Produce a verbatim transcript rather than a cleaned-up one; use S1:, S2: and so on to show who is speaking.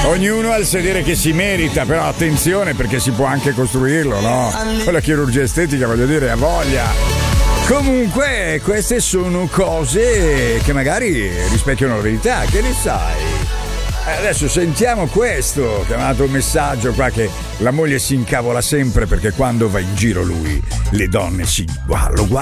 S1: Ognuno ha il sedere che si merita, però attenzione perché si può anche costruirlo, no? Con la chirurgia estetica, voglio dire, ha voglia. Comunque, queste sono cose che magari rispecchiano la verità, che ne sai? Adesso sentiamo questo, che ha mandato un messaggio qua che la moglie si incavola sempre perché quando va in giro lui, le donne si lo guardano